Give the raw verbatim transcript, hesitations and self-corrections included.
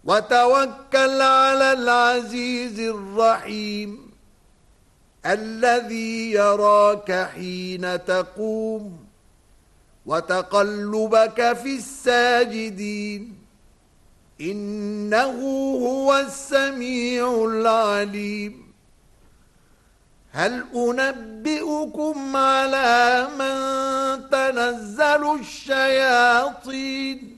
وتوكل على العزيز الرحيم الذي يراك حين تقوم وتقلبك في الساجدين إنه هو السميع العليم هل أنبئكم على من تنزل الشياطين